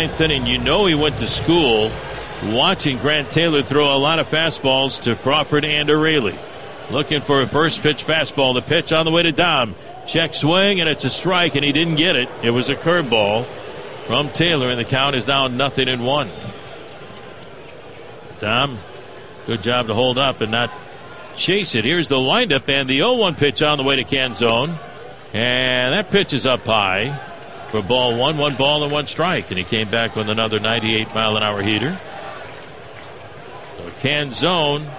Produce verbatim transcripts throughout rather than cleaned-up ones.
ninth inning. You know he went to school watching Grant Taylor throw a lot of fastballs to Crawford and O'Reilly. Looking for a first pitch fastball. The pitch on the way to Dom. Check swing, and it's a strike, and he didn't get it. It was a curveball from Taylor, and the count is now nothing and one. Dom, good job to hold up and not chase it. Here's the windup, and the oh one pitch on the way to Canzone. And that pitch is up high for ball one. One ball and one strike, and he came back with another ninety-eight mile an hour heater. So Canzone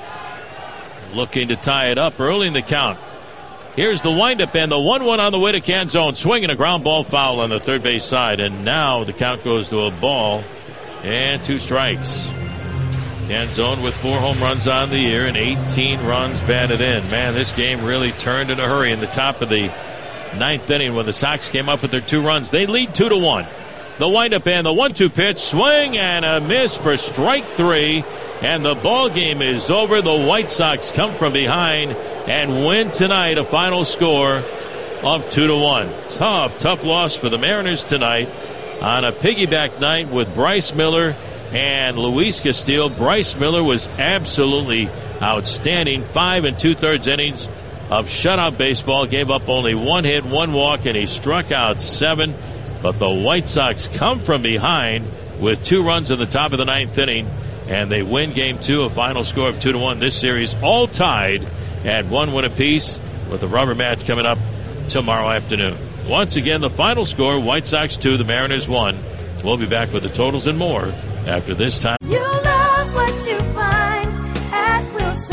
looking to tie it up early in the count. Here's the windup, and the one one on the way to Canzone. Swinging a ground ball foul on the third base side, and now the count goes to a ball and two strikes. Canzone with four home runs on the year and eighteen runs batted in. Man, this game really turned in a hurry in the top of the ninth inning when the Sox came up with their two runs. They lead two to one. The windup and the one two pitch, swing and a miss for strike three, and the ball game is over. The White Sox come from behind and win tonight, a final score of two to one. Tough, tough loss for the Mariners tonight on a piggyback night with Bryce Miller and Luis Castillo. Bryce Miller was absolutely outstanding. Five and two-thirds innings of shutout baseball. Gave up only one hit, one walk, and he struck out seven. But the White Sox come from behind with two runs in the top of the ninth inning, and they win game two, a final score of two to one. This series all tied at one win apiece, with the rubber match coming up tomorrow afternoon. Once again, the final score, White Sox two, the Mariners one. We'll be back with the totals and more after this time. You love what you find at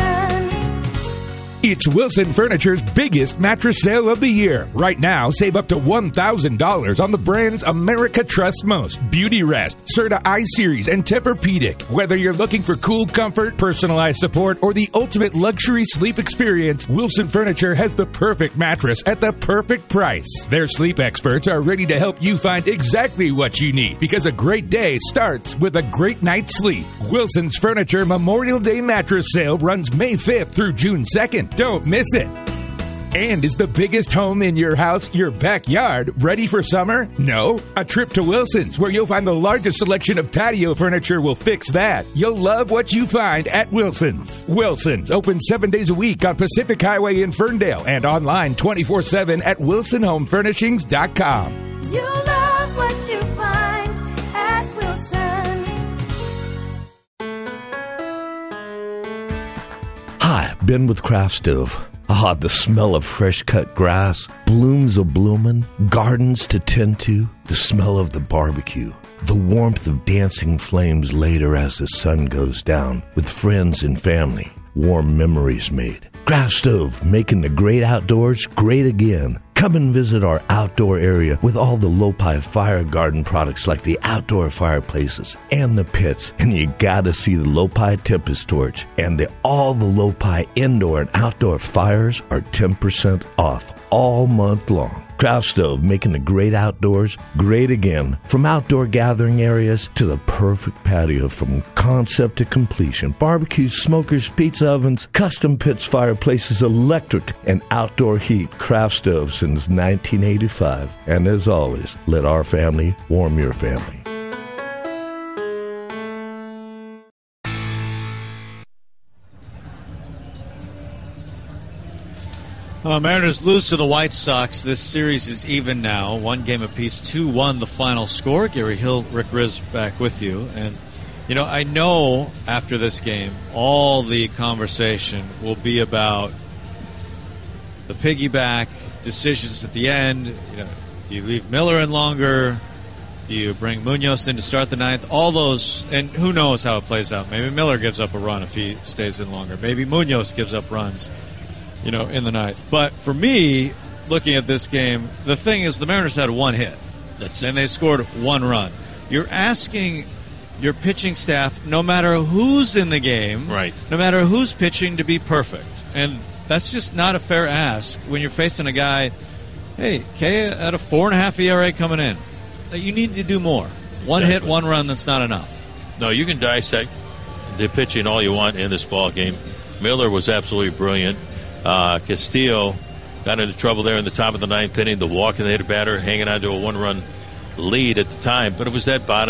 Wilson's. It's Wilson Furniture's biggest mattress sale of the year. Right now, save up to one thousand dollars on the brands America Trusts Most, Beauty Rest, Serta I-Series, and Tempur-Pedic. Whether you're looking for cool comfort, personalized support, or the ultimate luxury sleep experience, Wilson Furniture has the perfect mattress at the perfect price. Their sleep experts are ready to help you find exactly what you need, because a great day starts with a great night's sleep. Wilson's Furniture Memorial Day mattress sale runs May fifth through June second. Don't miss it. And is the biggest home in your house your backyard ready for summer? No? A trip to Wilson's, where you'll find the largest selection of patio furniture, will fix that. You'll love what you find at Wilson's. Wilson's, open seven days a week on Pacific Highway in Ferndale and online twenty-four seven at wilson home furnishings dot com. You love what you find at Wilson's. Hi, Ben with Craft Stove. Ah, the smell of fresh-cut grass, blooms a-bloomin', gardens to tend to, the smell of the barbecue, the warmth of dancing flames later as the sun goes down, with friends and family, warm memories made. Craft Stove, making the great outdoors great again. Come and visit our outdoor area with all the Lopi Fire Garden products like the outdoor fireplaces and the pits. And you gotta see the Lopi Tempest Torch. And the, all the Lopi indoor and outdoor fires are ten percent off all month long. Craft Stove, making the great outdoors great again. From outdoor gathering areas to the perfect patio, from concept to completion. Barbecues, smokers, pizza ovens, custom pits, fireplaces, electric and outdoor heat. Craft Stove since nineteen eighty-five. And as always, let our family warm your family. Uh, Mariners lose to the White Sox. This series is even now. One game apiece, two one the final score. Gary Hill, Rick Riz back with you. And, you know, I know after this game, all the conversation will be about the piggyback decisions at the end. You know, do you leave Miller in longer? Do you bring Munoz in to start the ninth? All those, and who knows how it plays out. Maybe Miller gives up a run if he stays in longer. Maybe Munoz gives up runs, you know, in the ninth. But for me, looking at this game, the thing is the Mariners had one hit. That's and they scored one run. You're asking your pitching staff, no matter who's in the game, right, no matter who's pitching, to be perfect. And that's just not a fair ask when you're facing a guy, hey, Kay at a four and a half E R A coming in. You need to do more. One exactly. hit, one run, that's not enough. No, you can dissect the pitching all you want in this ball game. Miller was absolutely brilliant. Uh, Castillo got into trouble there in the top of the ninth inning. The walk and the hit batter hanging on to a one-run lead at the time. But it was that bottom